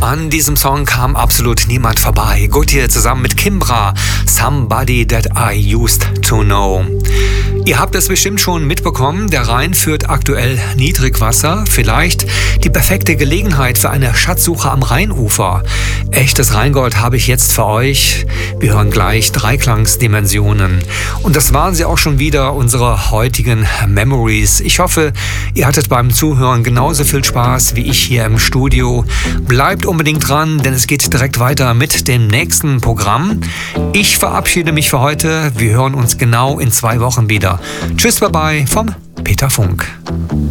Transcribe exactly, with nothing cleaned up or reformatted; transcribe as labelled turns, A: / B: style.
A: An diesem Song kam absolut niemand vorbei. Gotye zusammen mit Kimbra, Somebody That I Used to Know. Ihr habt es bestimmt schon mitbekommen, der Rhein führt aktuell Niedrigwasser. Vielleicht die perfekte Gelegenheit für eine Schatzsuche am Rheinufer. Echtes Rheingold habe ich jetzt für euch. Wir hören gleich Dreiklangsdimensionen. Und das waren sie auch schon wieder, unsere heutigen Memories. Ich hoffe, ihr hattet beim Zuhören genauso viel Spaß wie ich hier im Studio. Bleibt unbedingt dran, denn es geht direkt weiter mit dem nächsten Programm. Ich verabschiede mich für heute. Wir hören uns genau in zwei Wochen wieder. Tschüss, bye bye vom Peter Funk.